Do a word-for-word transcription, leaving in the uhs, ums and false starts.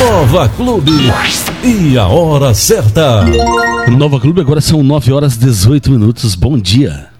Nova Clube e a hora certa. Nova Clube, agora são nove horas e dezoito minutos. Bom dia.